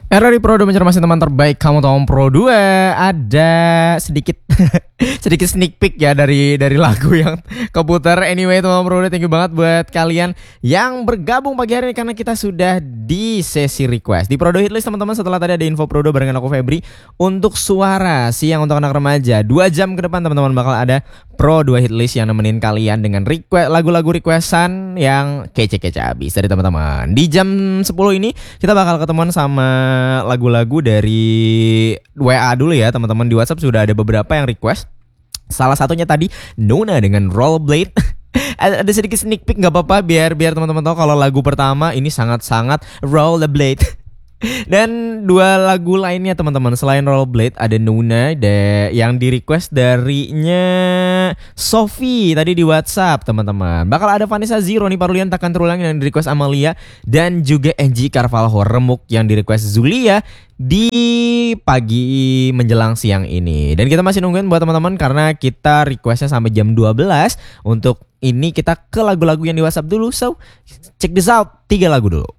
RRI Pro 2 mencermati teman terbaik kamu tahu Pro 2. Ada sedikit sedikit sneak peek ya dari lagu yang keputar. Anyway teman Pro 2, thank you banget buat kalian yang bergabung pagi hari ini karena kita sudah di sesi request di Pro 2 Hitlist teman-teman. Setelah tadi ada info Pro 2 barengan aku Febri untuk suara siang untuk anak remaja. 2 jam ke depan teman-teman bakal ada Pro 2 Hitlist yang nemenin kalian dengan request lagu-lagu requestan yang kece-kece abis dari teman-teman. Di jam 10 ini kita bakal ketemuan sama lagu-lagu dari WA dulu ya teman-teman. Di WhatsApp sudah ada beberapa yang request. Salah satunya tadi Nona dengan Rollerblade. Ada sedikit sneak peek nggak apa-apa biar teman-teman tahu kalau lagu pertama ini sangat-sangat Rollerblade. Dan 2 lagu lainnya teman-teman selain Rollerblade ada Nuna yang di request darinya Sophie tadi di WhatsApp teman-teman. Bakal ada Vanessa Zero nih Parulian takkan terulang yang di request Amalia, dan juga Angie Carvalho Remuk yang di request Zulia di pagi menjelang siang ini. Dan kita masih nungguin buat teman-teman karena kita requestnya sampai jam 12. Untuk ini kita ke lagu-lagu yang di WhatsApp dulu. So check this out, 3 lagu dulu.